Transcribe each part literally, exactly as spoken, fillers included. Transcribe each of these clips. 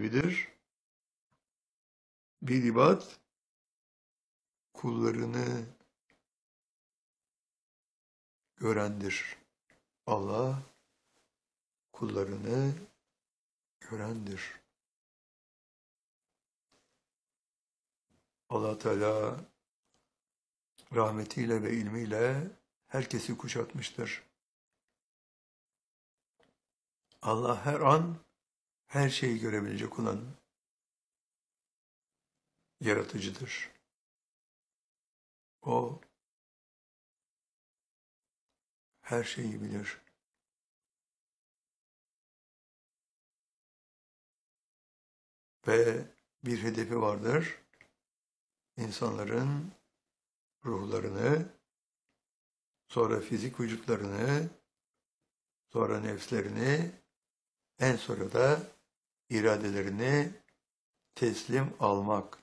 sebebidir. Bir ibad kullarını görendir. Allah kullarını görendir. Allah Teala rahmetiyle ve ilmiyle herkesi kuşatmıştır. Allah her an her şeyi görebilecek olan yaratıcıdır. O her şeyi bilir. Ve bir hedefi vardır. İnsanların ruhlarını, sonra fizik vücutlarını, sonra nefslerini, en sonra da iradelerini teslim almak.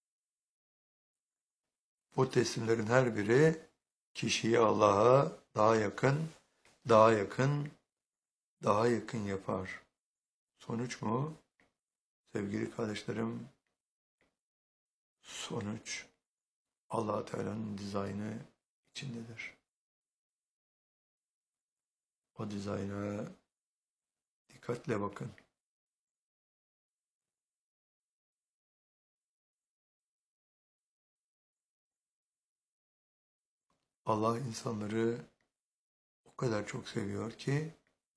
Bu teslimlerin her biri kişiyi Allah'a daha yakın, daha yakın, daha yakın yapar. Sonuç mu? Sevgili kardeşlerim, sonuç Allah Teala'nın dizaynı içindedir. O dizayna dikkatle bakın. Allah insanları o kadar çok seviyor ki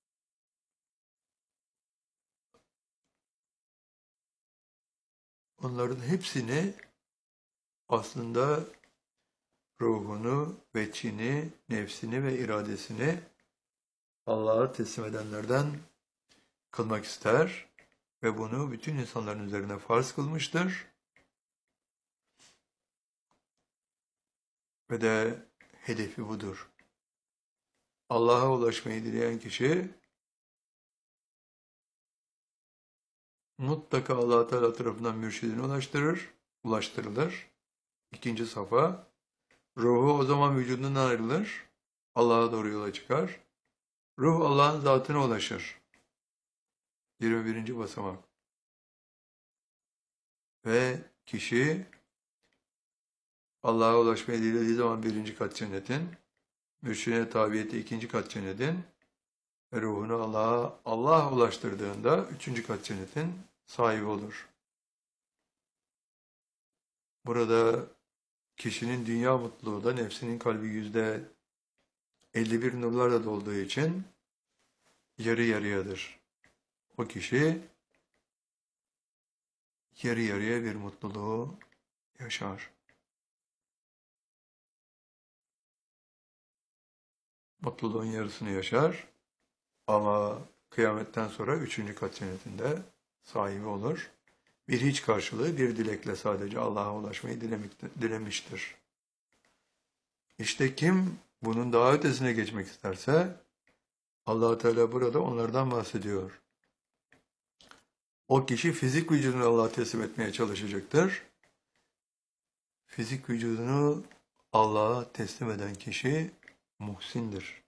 onların hepsini aslında ruhunu, veçini, nefsini ve iradesini Allah'a teslim edenlerden kılmak ister ve bunu bütün insanların üzerine farz kılmıştır. Ve de hedefi budur. Allah'a ulaşmayı dileyen kişi mutlaka Allah Teala tarafından mürşidine ulaştırır, ulaştırılır. İkinci safa, ruhu o zaman vücudundan ayrılır, Allah'a doğru yola çıkar. Ruh Allah'ın zatına ulaşır. yirmi birinci basamak. Ve kişi Allah'a ulaşmayı dilediği zaman birinci kat cennetin, mürşidine tabiyeti ikinci kat cennetin ve ruhunu Allah'a Allah ulaştırdığında üçüncü kat cennetin sahibi olur. Burada kişinin dünya mutluluğu da nefsinin kalbi yüzde elli bir nurlarla dolduğu için yarı yarıyadır. O kişi yarı yarıya bir mutluluğu yaşar. Mutluluğun yarısını yaşar ama kıyametten sonra üçüncü kat cennetinde sahibi olur. Bir hiç karşılığı bir dilekle sadece Allah'a ulaşmayı dilemiştir. İşte kim bunun daha ötesine geçmek isterse Allah Teala burada onlardan bahsediyor. O kişi fizik vücudunu Allah'a teslim etmeye çalışacaktır. Fizik vücudunu Allah'a teslim eden kişi muhsindir.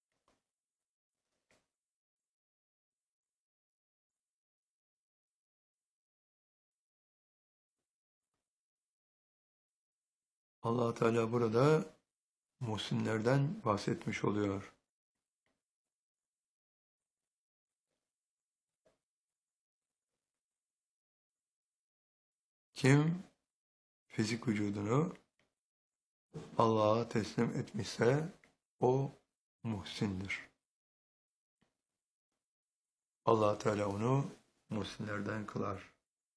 Allah Teala burada muhsinlerden bahsetmiş oluyor. Kim fizik vücudunu Allah'a teslim etmişse o muhsindir. Allah Teala onu muhsinlerden kılar.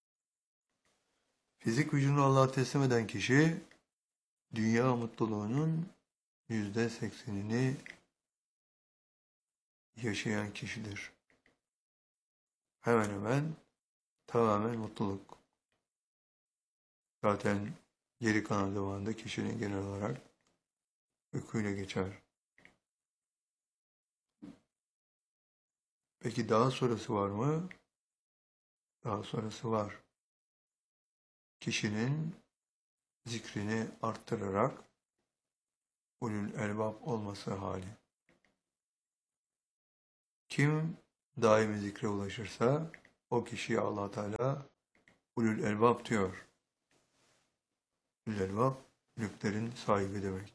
Fizik vücudunu Allah'a teslim eden kişi dünya mutluluğunun yüzde seksenini yaşayan kişidir. Hemen hemen tamamen mutluluk. Zaten geri kalan zamanda kişinin genel olarak uykuyla geçer. Peki daha sonrası var mı? Daha sonrası var. Kişinin zikrini arttırarak ulul elbab olması hali. Kim daimi zikre ulaşırsa O kişiye Allah Teala ulul elbab diyor. Ulul elbab, mülklerin sahibi demek.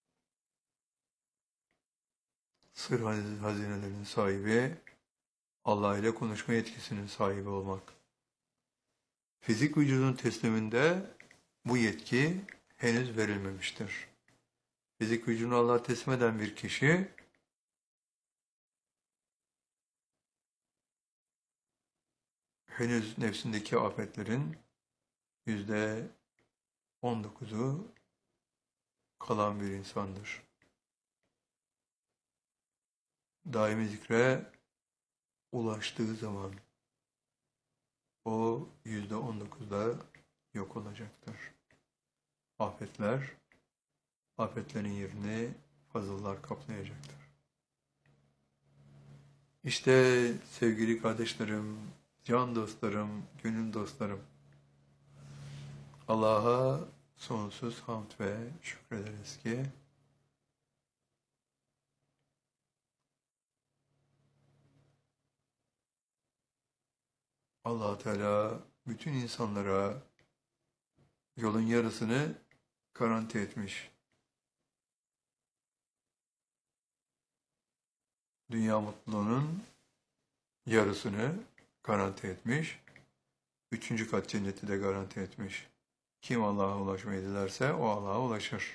Sır hazinelerinin sahibi, Allah ile konuşma yetkisinin sahibi olmak. Fizik vücudun tesliminde bu yetki henüz verilmemiştir. Fizik vücudunu Allah'a teslim eden bir kişi, henüz nefsindeki afetlerin yüzde on dokuzu kalan bir insandır. Daimi zikre ulaştığı zaman o yüzde on dokuzda yok olacaktır. Afetler, afetlerin yerini fazıllar kaplayacaktır. İşte sevgili kardeşlerim, can dostlarım, gönül dostlarım, Allah'a sonsuz hamd ve şükrederiz ki Allah Teala bütün insanlara yolun yarısını garanti etmiş. Dünya mutluluğunun yarısını garanti etmiş. Üçüncü kat cenneti de garanti etmiş. Kim Allah'a ulaşmayı dilerse o Allah'a ulaşır.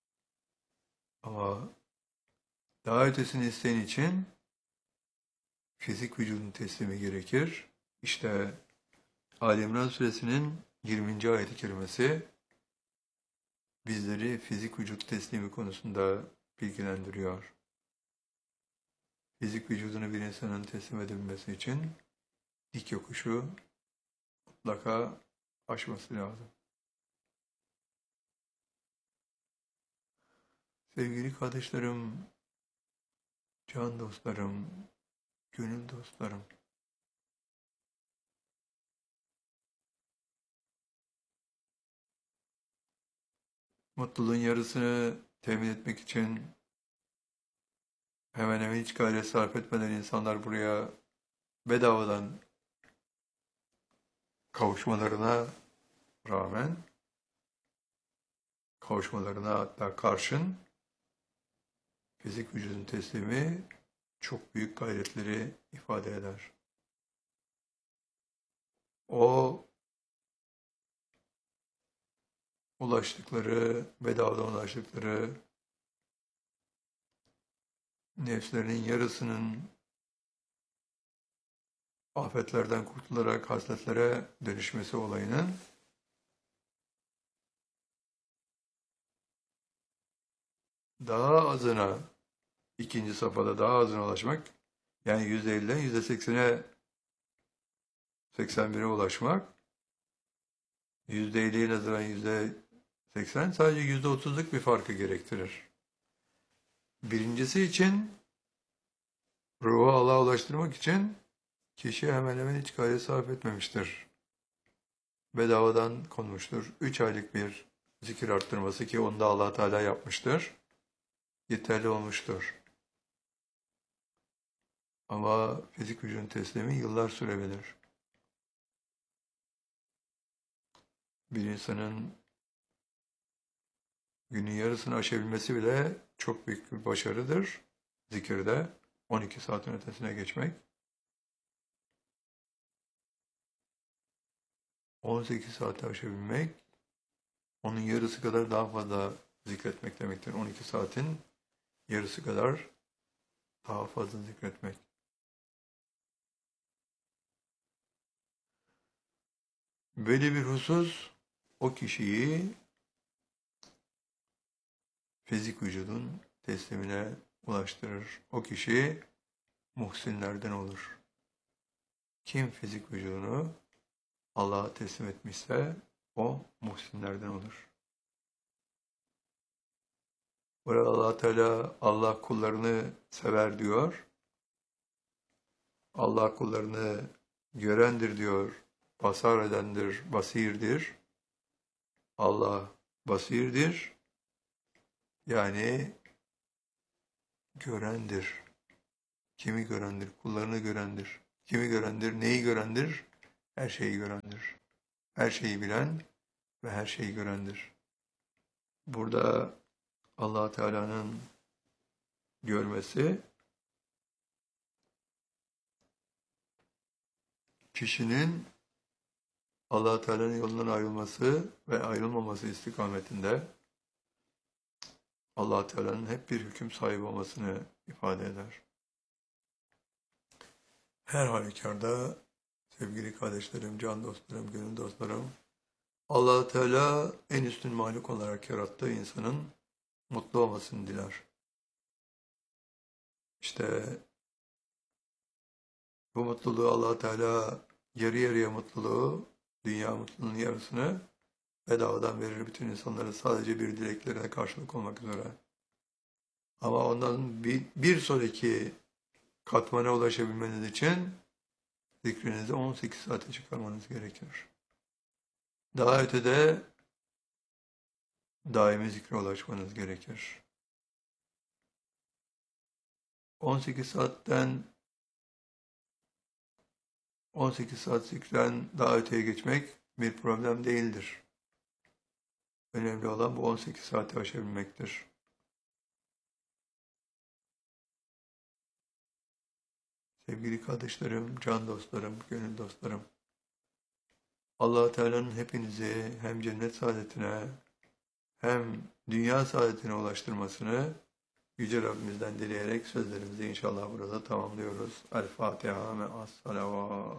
Ama daha ötesini isteyen için fizik vücudun teslimi gerekir. İşte Ali İmran suresinin yirminci ayet-i kerimesi bizleri fizik vücut teslimi konusunda bilgilendiriyor. Fizik vücudunu bir insanın teslim edilmesi için dik yokuşu mutlaka aşması lazım. Sevgili kardeşlerim, can dostlarım, gönül dostlarım, mutluluğun yarısını temin etmek için hemen hemen hiç gayret sarf etmeden insanlar buraya bedavadan kavuşmalarına rağmen, kavuşmalarına hatta karşın fizik vücudun teslimi çok büyük gayretleri ifade eder. O ulaştıkları, bedavadan ulaştıkları nefslerinin yarısının afetlerden kurtularak hasletlere dönüşmesi olayının daha azına, ikinci safhada daha azına ulaşmak, yani yüzde elliden yüzde seksene, seksen bire ulaşmak, yüzde elliye nazaran yüzde seksen sadece yüzde otuzluk bir farkı gerektirir. Birincisi için, ruhu Allah'a ulaştırmak için kişi hemen hemen hiç gayret sarf etmemiştir. Bedavadan konmuştur. Üç aylık bir zikir arttırması ki onu da Allah Teala yapmıştır. Yeterli olmuştur. Ama fizik vücudun teslimi yıllar sürebilir. Bir insanın günün yarısını aşabilmesi bile çok büyük bir başarıdır. Zikirde on iki saatin ötesine geçmek. on sekiz saati aşabilmek, onun yarısı kadar daha fazla zikretmek demektir. on iki saatin yarısı kadar daha fazla zikretmek. Böyle bir husus o kişiyi fizik vücudun teslimine ulaştırır. O kişi muhsinlerden olur. Kim fizik vücudunu Allah'a teslim etmişse o muhsinlerden olur. Burada Allah Teala Allah kullarını sever diyor. Allah kullarını görendir diyor. Basar edendir, basirdir. Allah basirdir. Yani görendir. Kimi görendir? Kullarını görendir. Kimi görendir, neyi görendir? Her şeyi görendir. Her şeyi bilen ve her şeyi görendir. Burada Allah Teala'nın görmesi, kişinin Allah Teala'nın yolundan ayrılması ve ayrılmaması istikametinde Allah Teala'nın hep bir hüküm sahibi olmasını ifade eder. Her halükarda sevgili kardeşlerim, can dostlarım, gönül dostlarım, Allah Teala en üstün mahluk olarak yarattığı insanın mutlu olmasını diler. İşte bu mutluluğu Allah Teala yarı yarıya mutluluğu, dünya mutluluğunun yarısını bedavadan verir bütün insanlara sadece bir dileklerine karşılık olmak üzere. Ama ondan bir, bir sonraki katmana ulaşabilmeniz için zikrinizi on sekiz saate çıkarmanız gerekir. Daha ötede daimi zikre ulaşmanız gerekir. on sekiz saatten on sekiz saat zikren daha öteye geçmek bir problem değildir. Önemli olan bu on sekiz saati aşabilmektir. Sevgili kardeşlerim, can dostlarım, gönül dostlarım, Allah Teala'nın hepinizi hem cennet saadetine hem dünya saadetine ulaştırmasını Yüce Rabbimizden dileyerek sözlerimizi inşallah burada tamamlıyoruz. El Fatiha ve as-salavat.